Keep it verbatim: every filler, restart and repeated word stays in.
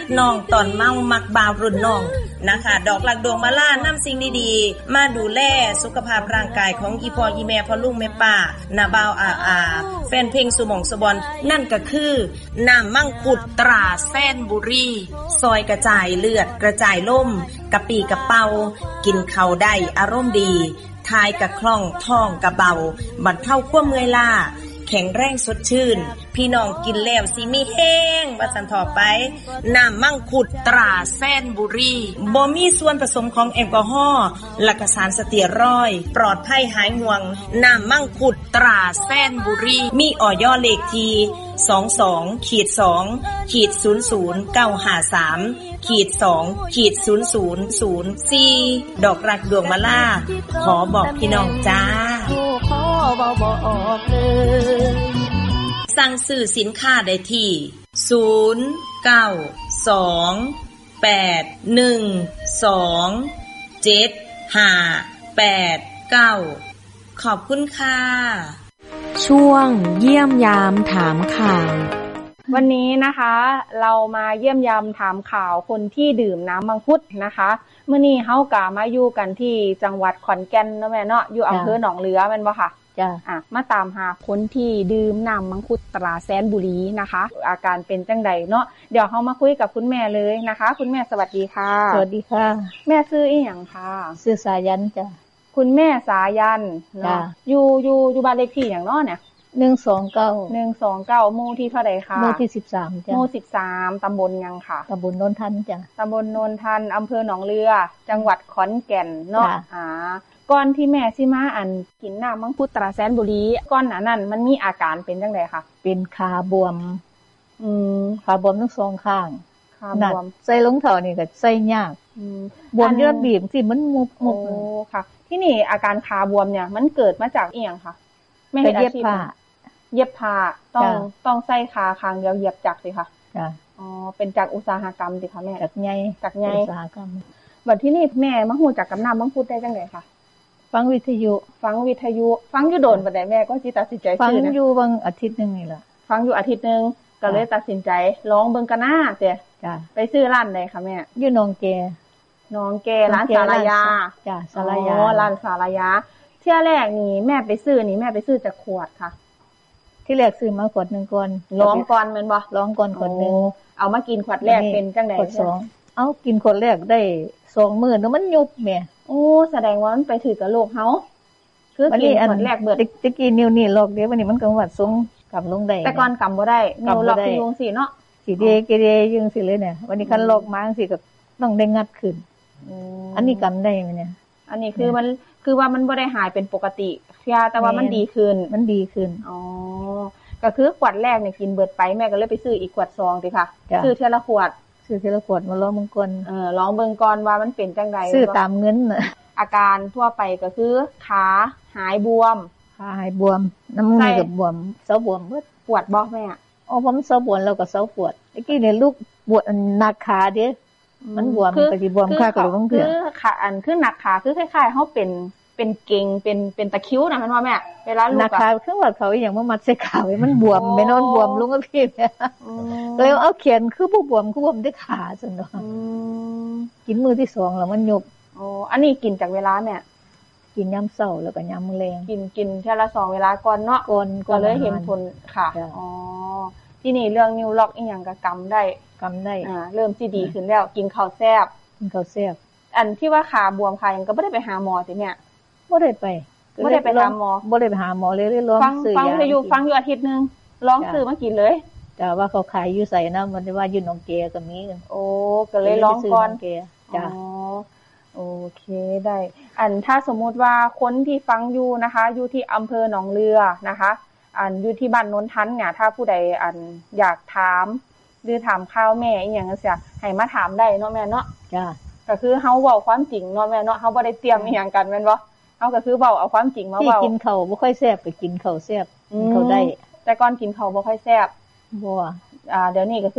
น้องตอนเมามักบ่าวรุ่นน้องนะคะดอกหลักดวงมาล่านำสิ่งดีๆมาดูแลสุขภาพร่างกายของอีพ่ออีแม่พ่อลุงแม่ป้าน้าบ่าวอาอาแฟนเพลงสุหม่องสุบอนนั่นก็คือน้ำมังคุดตราแสนบุรีซอยกระจายเลือดกระจายล่มกะปีกะเป่ากินข้าวได้อารมณ์ดีทายกะคล่องท้องกะเบาบรรเทาความเมื่อยล้าแข็งแรงสดชื่นพี่น้องกินแล้วสิมีแห้งว่าสันต่อไปน้ำมังคุดตราแสนบุรีบ่มีส่วนผสมของแอลกอฮอล์และก็สารสเตียรอยด์ปลอดภัยหายห่วงน้ำมังคุดตราแสนบุรีมีอย.เลขที่ สองสอง สอง ศูนย์ ศูนย์ เก้า ห้า สาม สอง ศูนย์ ศูนย์ ศูนย์ สี่ ดอกรักดวงมาล่าขอบอกพี่น้องจ้าขอบอกเลยสั่งซื้อสินค้าได้ที่ศูนย์ เก้า สอง แปด หนึ่ง สอง เจ็ด ห้า แปด เก้าขอบคุณค่ะช่วงเยี่ยมยามถามข่าววันนี้นะคะเรามาเยี่ยมยามถามข่าวคนที่ดื่มน้ำมังคุดนะคะมื้อนี้เฮาก็มาอยู่กันที่จังหวัดขอนแก่นเนาะแม่เนาะอยู่อำเภอหนองเรือแม่นบ่ค่ะจ้ะอ่ะมาตามหาคนที่ดื่มน้ำมังคุดตราแสนบุรีนะคะอาการเป็นจังใดเนาะเดี๋ยวเฮามาคุยกับคุณแม่เลยนะคะคุณแม่สวัสดีค่ะสวัสดีค่ะแม่ชื่ออีหยังคะชื่อสายันจ้ะคุณแม่สายันเนาะอยู่อยู่อยู่บ้านเลขที่หยังเนาะเนี่ยหนึ่งสองเก้าหนึ่งสองเก้าหมู่ที่เท่าใดคะหมู่ที่สิบสามจ้ะหมู่สิบสามตำบลหยังค่ะตำบลโนนทันจ้ะตำบลโนนทันอำเภอหนองเรือจังหวัดขอนแก่นเนาะอ่าก่อนที่แม่สิมาอันกินน้ำมังคุดตราแสนบุรีก่อนหน้านั้นมันมีอาการเป็นจังไดคะเป็นขาบวมอืมขาบวมทั้งสองข้างขาบวมใส่รองเท้านี่ก็ใส่ยากอืมบวมเยอะบีบสิมันมุบมุบโอ้ค่ะที่นี่อาการขาบวมเนี่ยมันเกิดมาจากอีหยังคะแม่เฮ็ดอาชีพเย็บผ้าต้องต้องใส่ขาข้างเดียวเย็บจักสิค่ะจ้ะอ๋อเป็นจากอุตสาหกรรมสิคะแม่จากใหญ่จากใหญ่อุตสาหกรรมบัดที่นี่แม่มาฮู้จักกับน้ำมังคุดได้จังได๋คะฟังวิทยุฟังวิทยุฟังอยู่โดนปานใดแม่ก็สิตัดสินใจซื้อนะฟังอยู่บางอาทิตย์นึงนี่ล่ะฟังอยู่อาทิตย์นึงก็เลยตัดสินใจลองเบิ่งกันหน้าเด้จ้ะไปซื้อร้านใดคะแม่อยู่หนองแกหนองแกร้านสารยาจ้ะสารยาอ๋อร้านสารยาเที่ยแรกนี่แม่ไปซื้อนี่แม่ไปซื้อจากขวดค่ะที่แรกซื้อมาขวดนึงก่อนลองก่อนแม่นบ่ลองก่อนขวดนึงเอามากินขวดแรกเป็นจังได๋ขวดสองเอากินขวดแรกได้สองมื้อแล้วมันยุบแม่โอ้แสดงว่ามันไปถือกับโรคเฮาคือกินขวดแรกเบิดตะกี้นิ้วนี่ลอกเด้วันนี้มันก็วัดทรงกำลงได้แต่ก่อนกำบ่ได้นิ้วลอกอยู่จังซี่เนาะสิเดเกเรจังซี่เลยเนี่ยวันนี้คันลอกมาจังซี่ก็ต้องได้งัดขึ้นอืมอันนี้กำได้มั้ยเนี่ยอันนี้คือมันคือว่ามันบ่ได้หายเป็นปกติเพียแต่ว่ามันดีขึ้นมันดีขึ้นอ๋อก็คือขวดแรกเนี่ยกินเบิดไปแม่ก็เลยไปซื้ออีกขวดสองสิค่ะซื้อเทียละขวดซื้อเทียละขวดมาลองเบิ่งก่อนเออลองเบิ่งก่อนว่ามันเป็นจังได๋ซื้อตามเงินน่ะอาการทั่วไปก็คือขาหายบวมขาหายบวมน้ำมือก็บวมเซาบวมเบิดปวดบ่แม่อ๋อผมเซาบวมแล้วก็เซาปวดเมื่อกี้เนี่ยลูกปวดหนักขาเด้มันบวมก็สิบวมขาก็บ่เกือคือขาอันคือหนักขาคือคล้ายๆเฮาเป็นเป็นเก่งเป็นเป็นตะคิ้วนะแม่นว่าแม่เวลาลูกอะนะคะคือว่าเขาอย่างว่ามัดใส่ขาไว้มันบวมไม่นอนบวมลงกับพี่แม่เลยเอาเขียนคือบ่บวมคือบวมด้วยขาซั่นเนาะอืมกินมื้อที่สองแล้วมันยุบอ๋ออันนี้กินจากเวลาแม่กินยามเช้าแล้วก็ยามมื้อแลงกินกินเทื่อละสองเวลาก่อนเนาะก่อนก็เลยเห็นผลค่ะอ๋อที่นี่เรื่องนิ้วล็อกอีหยังก็กำได้กำได้อ่าเริ่มสิดีขึ้นแล้วกินข้าวแซ่บกินข้าวแซ่บอันที่ว่าขาบวมขาหยังก็บ่ได้ไปหาหมอติแม่บ่ได้ไปบ่ได้ไปหาหมอบ่ได้ไปหาหมอเลยเลยลองซื้อยาฟังฟังอยู่ฟังอยู่อาทิตย์นึงลองซื้อมากินเลยแต่ว่าเขาขายอยู่ไสนะมันว่าอยู่หนองแกก็มีโอ้ก็เลยลองก่อนจ้ะอ๋อโอเคได้อันถ้าสมมุติว่าคนที่ฟังอยู่นะคะอยู่ที่อำเภอหนองเรือนะคะอันอยู่ที่บ้านโนนทันเนี่ยถ้าผู้ใดอันอยากถามหรือถามข่าวแม่อีหยังจังซี่ให้มาถามได้เนาะแม่เนาะจ้ะก็คือเฮาเว้าความจริงเนาะแม่เนาะเฮาบ่ได้เตรียมอีหยังกันแม่นบ่เฮาก็คือเว้าเอาความจริงมาเว้าที่กินข้าวบ่ค่อยแซ่บก็กินข้าวแซ่บกินข้าวได้แต่ก่อนกินข้าวบ่ค่อยแซ่บบ่อ่าเดี๋ยวนี้ก็